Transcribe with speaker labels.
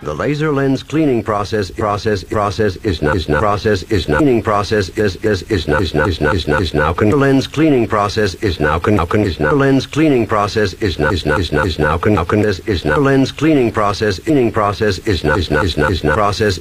Speaker 1: The laser lens cleaning process is now cleaning process is now lens cleaning process is now lens cleaning process is now lens cleaning process is now process